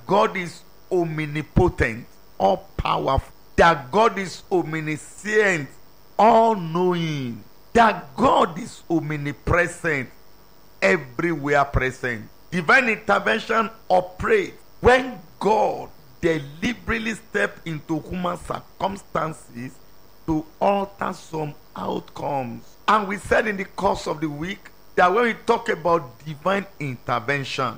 that God is omnipotent, all powerful, that God is omniscient, all knowing, that God is omnipresent, everywhere present. Divine intervention operates when God deliberately steps into human circumstances to alter some outcomes. And we said in the course of the week that when we talk about divine intervention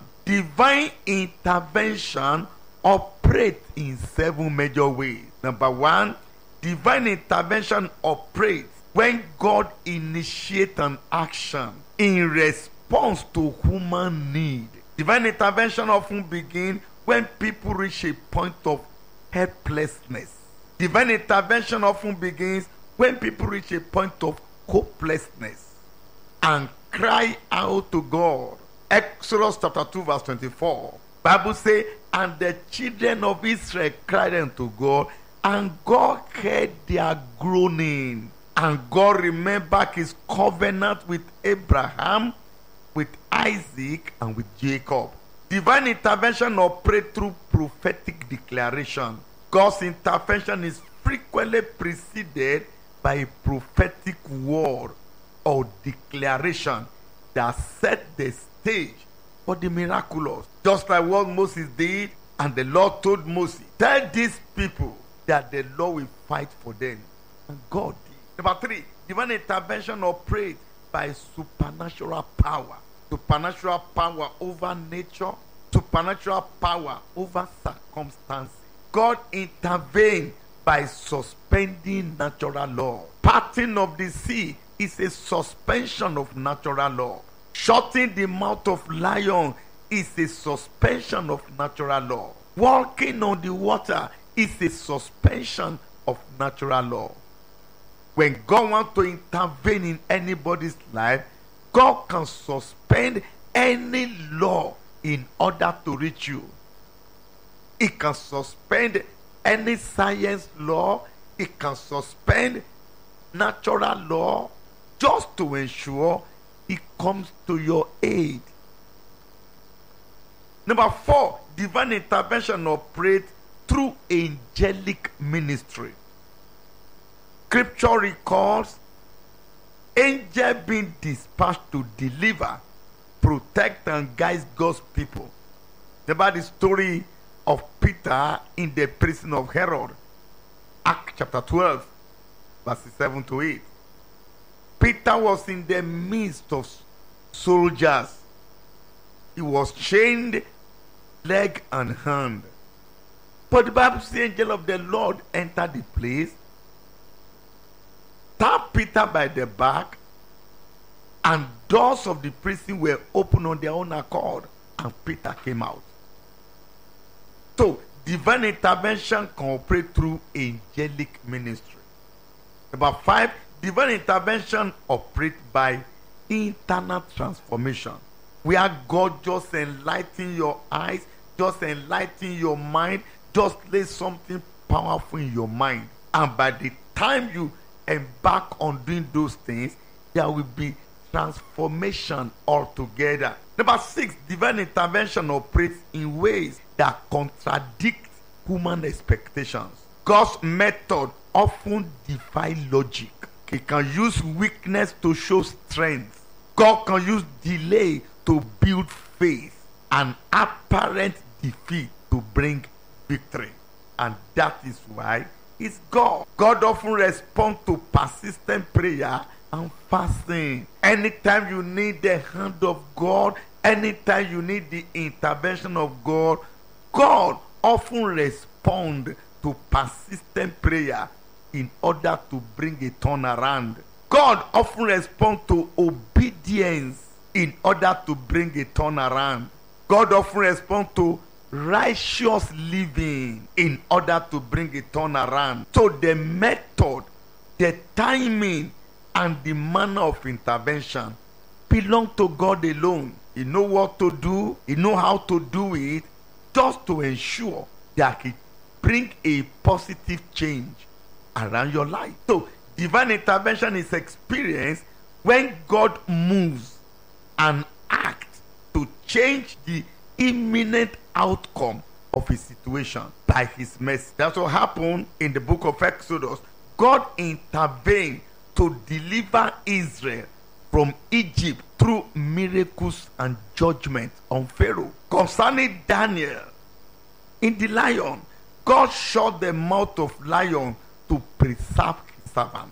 operates in 7 major ways. Number 1, divine intervention operates when God initiates an action in response to human need. Divine intervention often begins when people reach a point of helplessness. Divine intervention often begins when people reach a point of hopelessness and cry out to God. Exodus chapter 2 verse 24. Bible says, and the children of Israel cried unto God, and God heard their groaning. And God remembered his covenant with Abraham, with Isaac, and with Jacob. Divine intervention operates through prophetic declaration. God's intervention is frequently preceded by a prophetic word or declaration that set the stage for the miraculous. Just like what Moses did, and the Lord told Moses, tell these people that the Lord will fight for them. And God did. Number 3, divine intervention operates by supernatural power. Supernatural power over nature, supernatural power over circumstances. God intervened by suspending natural law. Parting of the sea is a suspension of natural law. Shutting the mouth of lion is a suspension of natural law. Walking on the water is a suspension of natural law. When God wants to intervene in anybody's life, God can suspend any law in order to reach you. He can suspend any science law. He can suspend natural law just to ensure it comes to your aid. Number 4, divine intervention operates through angelic ministry. Scripture records angels being dispatched to deliver, protect, and guide God's people. About the story of Peter in the prison of Herod, Acts chapter 12, verses 7 to 8. Peter was in the midst of soldiers. He was chained leg and hand. But the Bible says the angel of the Lord entered the place, tapped Peter by the back, and doors of the prison were opened on their own accord, and Peter came out. So, divine intervention can operate through angelic ministry. Number 5, divine intervention operates by internal transformation, where God just enlightens your eyes, just enlightens your mind, just lay something powerful in your mind. And by the time you embark on doing those things, there will be transformation altogether. Number 6, divine intervention operates in ways that contradict human expectations. God's method often defies logic. He can use weakness to show strength. God can use delay to build faith, and apparent defeat to bring victory. And that is why it's God. God often responds to persistent prayer and fasting. Anytime you need the hand of God, anytime you need the intervention of God, God often responds to persistent prayer in order to bring a turnaround. God often responds to obedience in order to bring a turnaround. God often responds to righteous living in order to bring a turnaround. So the method, the timing, and the manner of intervention belong to God alone. He knows what to do. He knows how to do it, just to ensure that He bring a positive change around your life. So divine intervention is experienced when God moves and acts to change the imminent outcome of his situation by his mercy. That's what happened in the book of Exodus. God intervened to deliver Israel from Egypt through miracles and judgment on Pharaoh. Concerning Daniel, in the lion, God shut the mouth of lion to preserve his servant.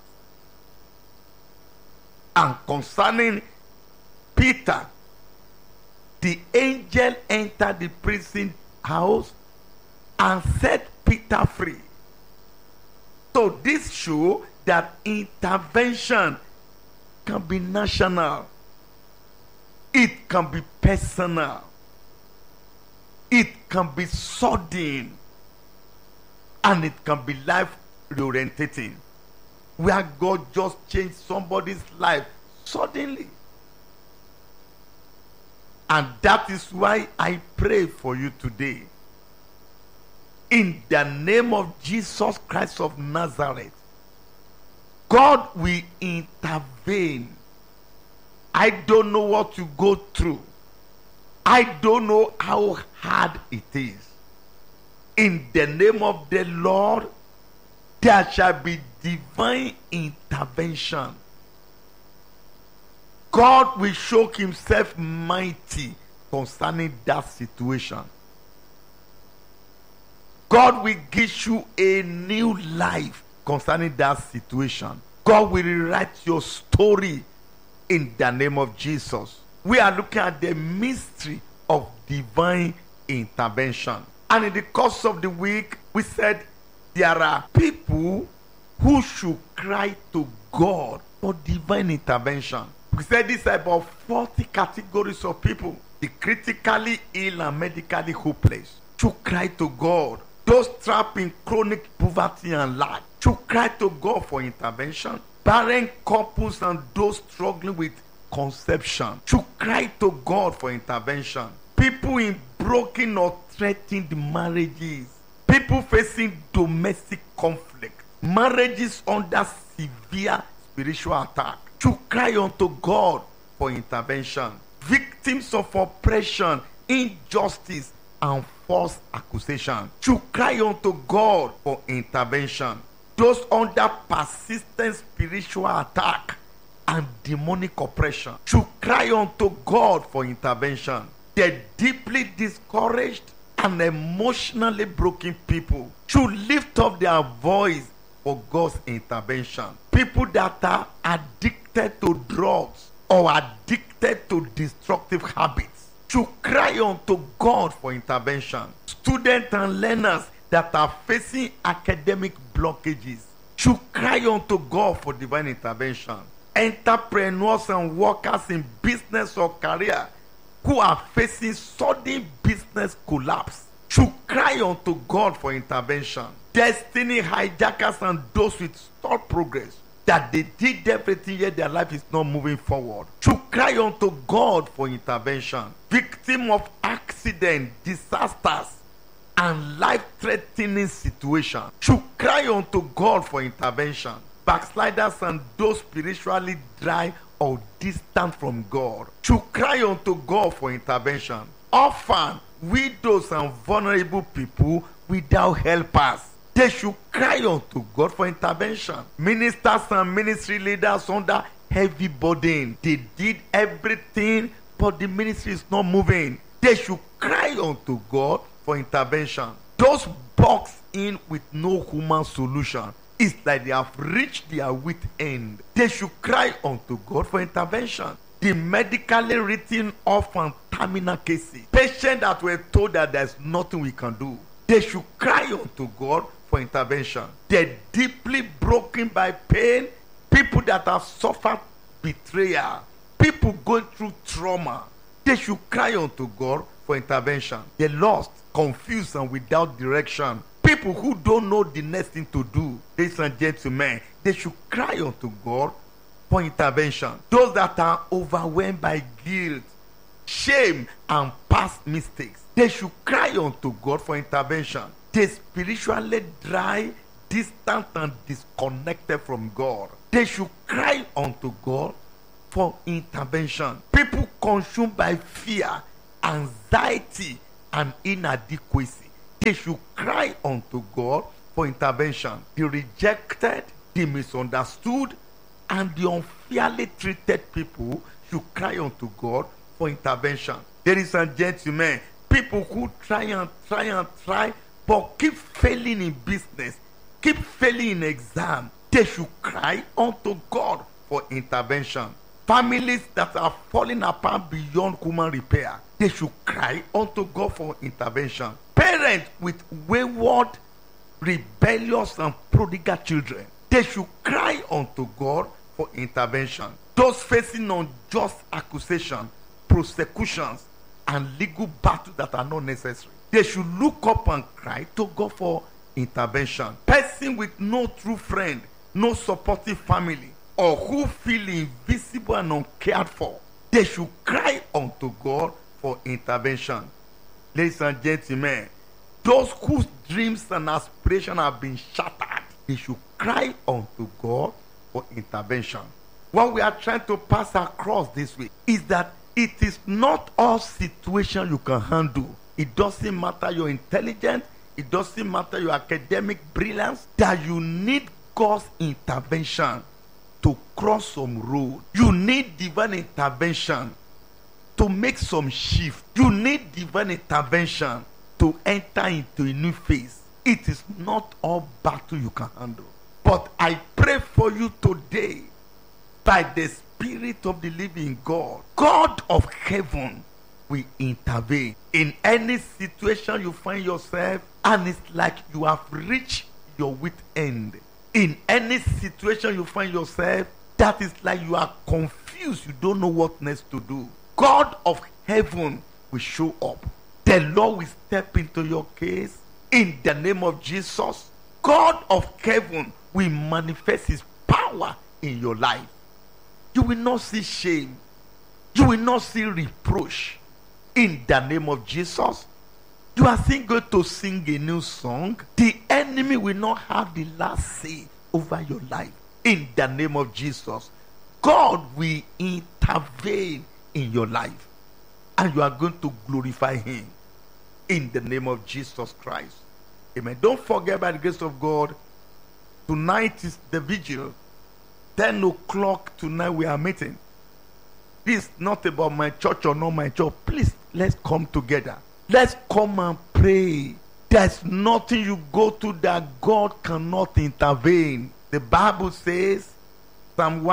And concerning Peter, the angel entered the prison house and set Peter free. So this shows that intervention can be national, it can be personal, it can be sudden, and it can be life reorientating, where God just changed somebody's life suddenly. And that is why I pray for you today. In the name of Jesus Christ of Nazareth, God will intervene. I don't know what you go through. I don't know how hard it is. In the name of the Lord, there shall be divine intervention. God will show himself mighty concerning that situation. God will give you a new life concerning that situation. God will rewrite your story in the name of Jesus. We are looking at the mystery of divine intervention. And in the course of the week, we said there are people who should cry to God for divine intervention. We said this about 40 categories of people. The critically ill and medically hopeless should cry to God. Those trapped in chronic poverty and lack should cry to God for intervention. Barren couples and those struggling with conception should cry to God for intervention. People in broken or threatened marriages, people facing domestic conflict, marriages under severe spiritual attack should cry unto God for intervention. Victims of oppression, injustice, and false accusation should cry unto God for intervention. Those under persistent spiritual attack and demonic oppression should cry unto God for intervention. The deeply discouraged and emotionally broken people should lift up their voice for God's intervention. People that are addicted to drugs or addicted to destructive habits should cry unto God for intervention. Students and learners that are facing academic blockages should cry unto God for divine intervention. Entrepreneurs and workers in business or career who are facing sudden business collapse should cry unto God for intervention. Destiny hijackers and those with stalled progress, that they did everything yet their life is not moving forward, should cry unto God for intervention. Victim of accident, disasters, and life-threatening situations should cry unto God for intervention. Backsliders and those spiritually dry or distant from God should cry unto God for intervention. Orphans, widows, and vulnerable people without helpers, they should cry unto God for intervention. Ministers and ministry leaders under heavy burden, they did everything, but the ministry is not moving. They should cry unto God for intervention. Those boxed in with no human solution, it's like they have reached their wit end. They should cry unto God for intervention. The medically written off and terminal cases, patients that were told that there's nothing we can do, they should cry unto God for intervention. They're deeply broken by pain, people that have suffered betrayal, people going through trauma, they should cry unto God for intervention. They're lost, confused, and without direction. People who don't know the next thing to do, ladies and gentlemen, they should cry unto God for intervention. Those that are overwhelmed by guilt, shame, and past mistakes, they should cry unto God for intervention. They spiritually dry, distant, and disconnected from God, they should cry unto God for intervention. People consumed by fear, anxiety, and inadequacy, They should cry unto God for intervention. The rejected, the misunderstood, and the unfairly treated people should cry unto God for intervention. Ladies and gentlemen, people who try, but keep failing in business, keep failing in exam, they should cry unto God for intervention. Families that are falling apart beyond human repair, they should cry unto God for intervention. Parents with wayward, rebellious, and prodigal children, they should cry unto God for intervention. Those facing unjust accusation, prosecutions, and legal battles that are not necessary, they should look up and cry to God for intervention. Person with no true friend, no supportive family, or who feel invisible and uncared for, they should cry unto God for intervention. Ladies and gentlemen, those whose dreams and aspirations have been shattered, they should cry unto God for intervention. What we are trying to pass across this week is that it is not all situations you can handle. It doesn't matter your intelligence, it doesn't matter your academic brilliance, that you need God's intervention to cross some road. You need divine intervention to make some shift. You need divine intervention to enter into a new phase. It is not all battle you can handle. But I pray for you today, by the Spirit of the living God, God of heaven will intervene in any situation you find yourself, and it's like you have reached your wit end. In any situation you find yourself, that is like you are confused, you don't know what next to do. God of heaven will show up. The Lord will step into your case in the name of Jesus. God of heaven will manifest his power in your life. You will not see shame. You will not see reproach. In the name of Jesus, you are still going to sing a new song. The enemy will not have the last say over your life. In the name of Jesus, God will intervene in your life, and you are going to glorify him. In the name of Jesus Christ. Amen. Don't forget, by the grace of God, tonight is the vigil. 10 o'clock tonight we are meeting. This is not about my church or not my church. Please, let's come together. Let's come and pray. There's nothing you go to that God cannot intervene. The Bible says, Psalm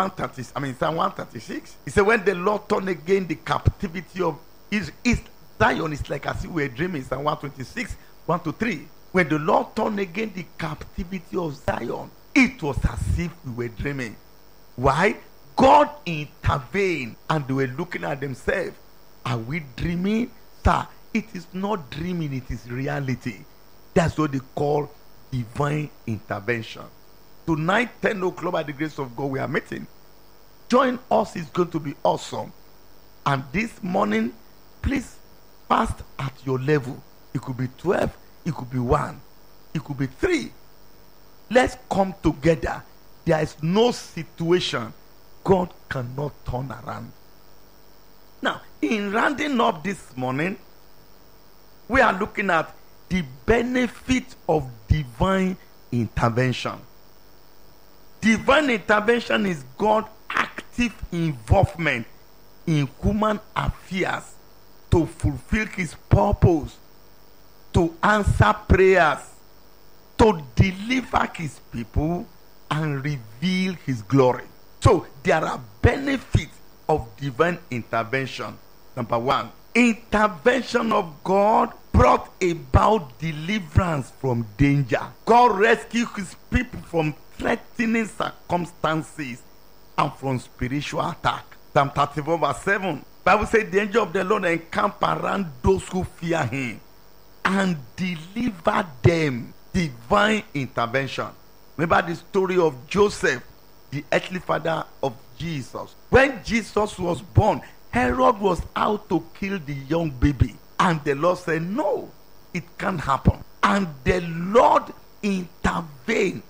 136, it said, when the Lord turned again the captivity of Zion, is like as if we were dreaming. Psalm 126, 1-3. When the Lord turned again the captivity of Zion, it was as if we were dreaming. Why? God intervened, and they were looking at themselves. Are we dreaming? Sir, it is not dreaming, it is reality. That's what they call divine intervention. Tonight, 10 o'clock, by the grace of God, we are meeting. Join us, it's going to be awesome. And this morning, please fast at your level. It could be 12, it could be 1, it could be 3. Let's come together. There is no situation God cannot turn around. Now, in rounding up this morning, we are looking at the benefit of divine intervention. Divine intervention is God's active involvement in human affairs to fulfill his purpose, to answer prayers, to deliver his people, and reveal his glory. So there are benefits of divine intervention. Number 1, intervention of God brought about deliverance from danger. God rescued his people from threatening circumstances and from spiritual attack. Psalm 34 verse 7. Bible says the angel of the Lord encamp around those who fear him and deliver them. Divine intervention. Remember the story of Joseph, the earthly father of Jesus. When Jesus was born, Herod was out to kill the young baby. And the Lord said, no, it can't happen. And the Lord intervened